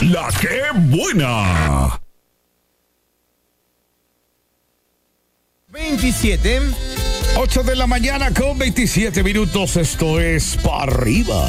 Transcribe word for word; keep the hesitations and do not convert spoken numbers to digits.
La que buena. veintisiete. ocho de la mañana con veintisiete minutos. Esto es Pa' Arriba.